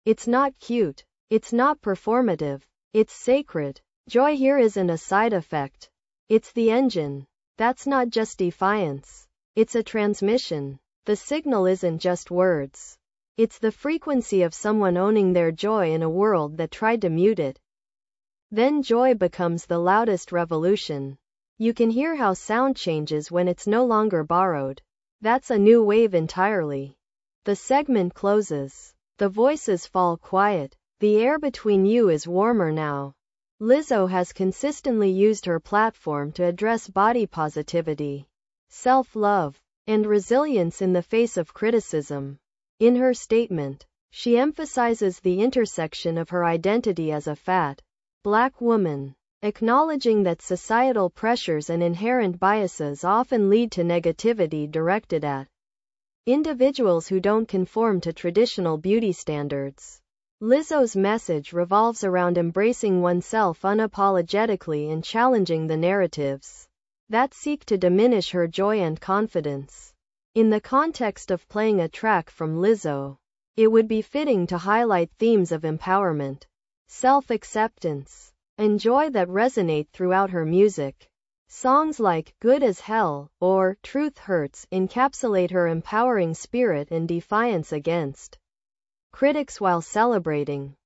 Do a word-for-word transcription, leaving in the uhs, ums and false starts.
It's not cute. It's not performative. It's sacred. Joy here isn't a side effect. It's the engine. That's not just defiance. It's a transmission. The signal isn't just words. It's the frequency of someone owning their joy in a world that tried to mute it. Then joy becomes the loudest revolution. You can hear how sound changes when it's no longer borrowed. That's a new wave entirely. The segment closes. The voices fall quiet. The air between you is warmer now. Lizzo has consistently used her platform to address body positivity, self-love, and resilience in the face of criticism. In her statement, she emphasizes the intersection of her identity as a fat, Black woman, acknowledging that societal pressures and inherent biases often lead to negativity directed at individuals who don't conform to traditional beauty standards. Lizzo's message revolves around embracing oneself unapologetically and challenging the narratives that seek to diminish her joy and confidence. In the context of playing a track from Lizzo, it would be fitting to highlight themes of empowerment, self-acceptance, and joy that resonate throughout her music. Songs like Good as Hell or Truth Hurts encapsulate her empowering spirit and defiance against critics while celebrating